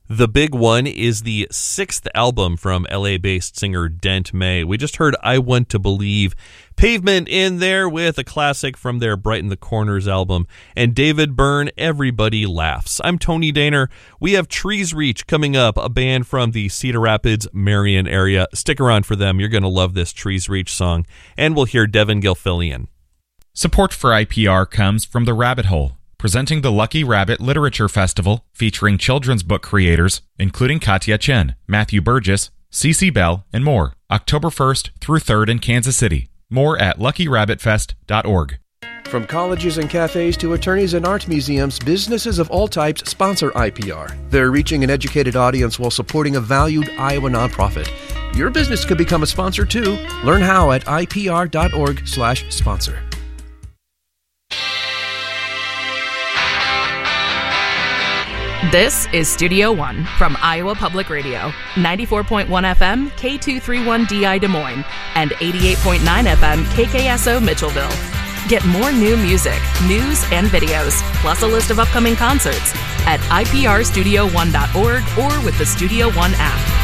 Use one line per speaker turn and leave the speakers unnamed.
The big one is the 6th album from LA-based singer Dent May. We just heard I Want to Believe. Pavement in there with a classic from their Brighten the Corners album. And David Byrne, Everybody Laughs. I'm Tony Daner. We have Trees Reach coming up, a band from the Cedar Rapids, Marion area. Stick around for them. You're going to love this Trees Reach song. And we'll hear Devin Gilfillian.
Support for IPR comes from The Rabbit Hole, presenting the Lucky Rabbit Literature Festival, featuring children's book creators, including Katya Chen, Matthew Burgess, Cece Bell, and more, October 1st through 3rd in Kansas City. More at luckyrabbitfest.org.
From colleges and cafes to attorneys and art museums, businesses of all types sponsor IPR. They're reaching an educated audience while supporting a valued Iowa nonprofit. Your business could become a sponsor too. Learn how at ipr.org/sponsor.
This is Studio One from Iowa Public Radio, 94.1 FM, K231DI Des Moines, and 88.9 FM, KKSO Mitchellville. Get more new music, news, and videos, plus a list of upcoming concerts at iprstudio1.org or with the Studio One app.